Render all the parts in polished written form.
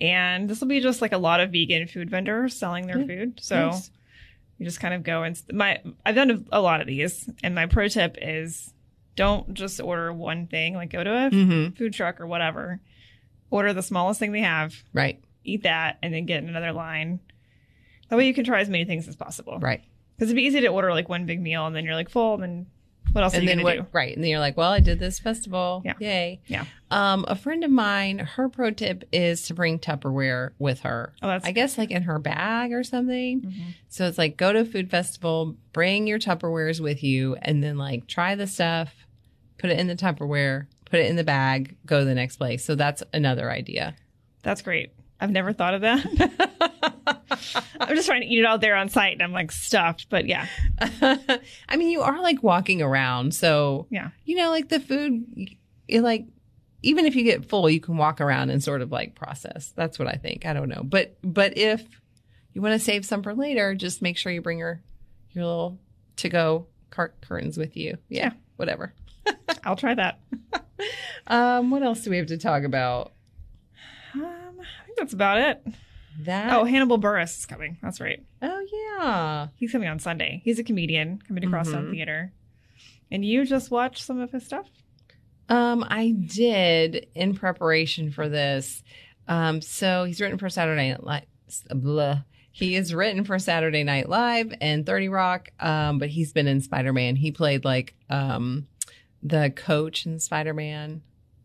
And this will be just like a lot of vegan food vendors selling their food. So Nice. you just kind of go and I've done a lot of these. And my pro tip is don't just order one thing. Like go to a food truck or whatever. Order the smallest thing they have. Right. Eat that and then get in another line. That way you can try as many things as possible. Right. Because it'd be easy to order like one big meal and then you're like full and then what else are you going to do? Right. And then you're like, well, I did this festival. Yeah. Yay. Yeah. A friend of mine, her pro tip is to bring Tupperware with her. Oh, that's I guess like in her bag or something. Mm-hmm. So it's like go to a food festival, bring your Tupperwares with you, and then like try the stuff, put it in the Tupperware, put it in the bag, go to the next place. So that's another idea. That's great. I've never thought of that. I'm just trying to eat it out there on site and I'm like stuffed, but yeah. I mean, you are like walking around. So, Yeah. you know, like the food, it like, even if you get full, you can walk around and sort of like process. That's what I think. I don't know. But if you want to save some for later, just make sure you bring your little to-go curtains with you. Yeah. Whatever. I'll try that. What else do we have to talk about? I think that's about it. That. Hannibal Buress is coming. That's right. Oh, yeah. He's coming on Sunday. He's a comedian coming to Crosstown Theater. And you just watched some of his stuff? I did in preparation for this. So he's written for Saturday Night Live. He is written for Saturday Night Live and 30 Rock, but he's been in Spider-Man. He played like the coach in Spider-Man.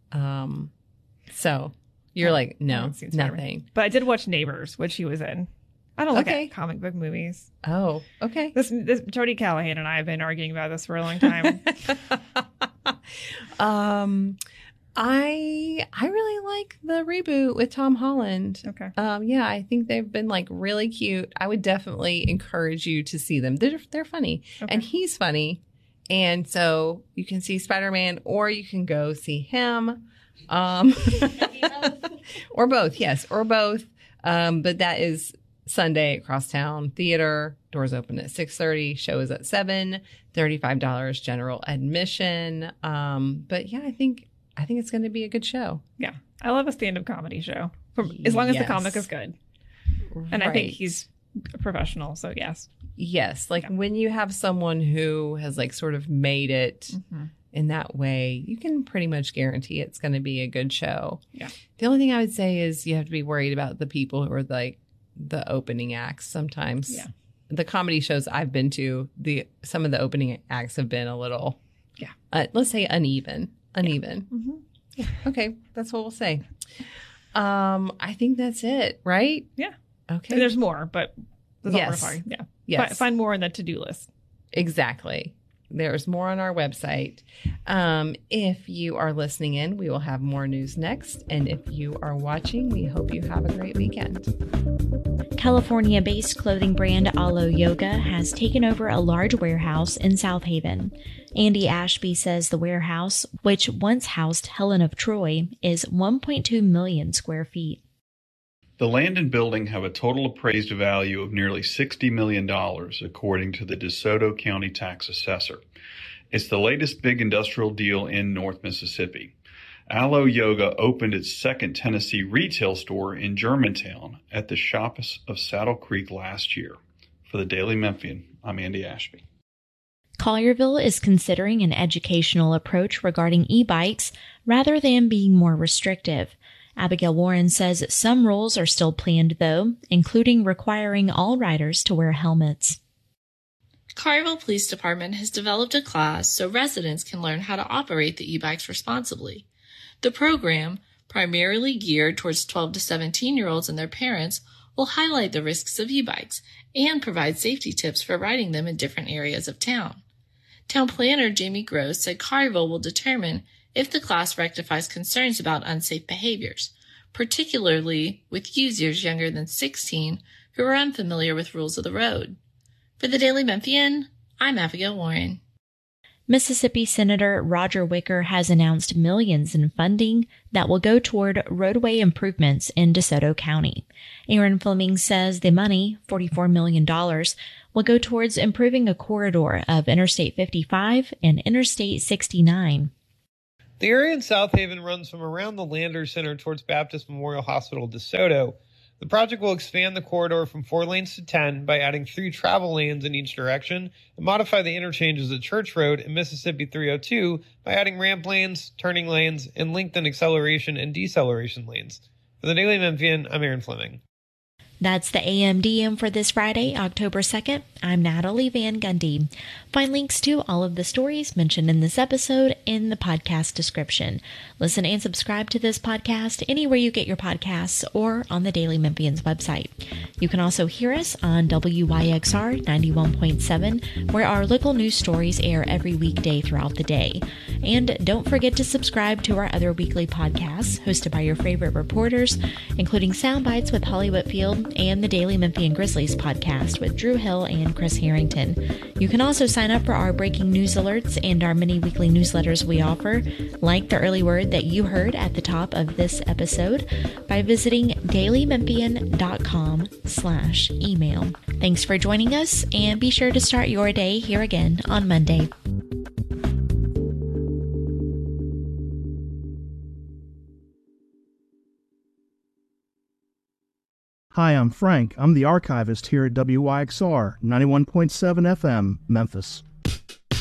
So you're like, I no, haven't seen Spider-Man. nothing. But I did watch Neighbors, which he was in. I don't look at comic book movies. Oh, okay. This Jody Callahan and I have been arguing about this for a long time. I really like the reboot with Tom Holland. Okay. Yeah, I think they've been like really cute. I would definitely encourage you to see them. They're funny, and he's funny, and so you can see Spider-Man, or you can go see him, or both. Yes, or both. But that is Sunday at Crosstown Theater. Doors open at 6:30. Show is at 7. $35 general admission. But yeah, I think it's going to be a good show. Yeah. I love a stand-up comedy show. As long as the comic is good. And I think he's a professional, so yes. Yes. Like when you have someone who has like sort of made it in that way, you can pretty much guarantee it's going to be a good show. Yeah. The only thing I would say is you have to be worried about the people who are like the opening acts sometimes. Yeah. The comedy shows I've been to, some of the opening acts have been a little, let's say uneven. Yeah. Okay, that's what we'll say. I think that's it, right? Yeah. Okay. And there's more, but that's all we're Yes. finding. Yeah. Yes. Find more on the to-do list. Exactly. There's more on our website. If you are listening in, we will have more news next. And if you are watching, we hope you have a great weekend. California-based clothing brand Alo Yoga has taken over a large warehouse in South Haven. Andy Ashby says the warehouse, which once housed Helen of Troy, is 1.2 million square feet. The land and building have a total appraised value of nearly $60 million, according to the DeSoto County tax assessor. It's the latest big industrial deal in North Mississippi. Alo Yoga opened its second Tennessee retail store in Germantown at the Shoppes of Saddle Creek last year. For the Daily Memphian, I'm Andy Ashby. Collierville is considering an educational approach regarding e-bikes rather than being more restrictive. Abigail Warren says some rules are still planned, though, including requiring all riders to wear helmets. Collierville Police Department has developed a class so residents can learn how to operate the e-bikes responsibly. The program, primarily geared towards 12 to 17-year-olds and their parents, will highlight the risks of e-bikes and provide safety tips for riding them in different areas of town. Town planner Jamie Gross said Collierville will determine if the class rectifies concerns about unsafe behaviors, particularly with users younger than 16 who are unfamiliar with rules of the road. For the Daily Memphian, I'm Abigail Warren. Mississippi Senator Roger Wicker has announced millions in funding that will go toward roadway improvements in DeSoto County. Aaron Fleming says the money, $44 million, will go towards improving a corridor of Interstate 55 and Interstate 69. The area in South Haven runs from around the Landers Center towards Baptist Memorial Hospital DeSoto. The project will expand the corridor from 4 lanes to 10 by adding 3 travel lanes in each direction and modify the interchanges at Church Road and Mississippi 302 by adding ramp lanes, turning lanes, and lengthened acceleration and deceleration lanes. For the Daily Memphian, I'm Aaron Fleming. That's the AMDM for this Friday, October 2nd. I'm Natalie Van Gundy. Find links to all of the stories mentioned in this episode in the podcast description. Listen and subscribe to this podcast anywhere you get your podcasts or on the Daily Memphian's website. You can also hear us on WYXR 91.7, where our local news stories air every weekday throughout the day. And don't forget to subscribe to our other weekly podcasts hosted by your favorite reporters, including Soundbites with Holly Whitfield and the Daily Memphian Grizzlies podcast with Drew Hill and Chris Harrington. You can also sign up for our breaking news alerts and our many weekly newsletters we offer, like the early word that you heard at the top of this episode, by visiting dailymemphian.com/email. Thanks for joining us, and be sure to start your day here again on Monday. Hi, I'm Frank. I'm the archivist here at WYXR 91.7 FM, Memphis.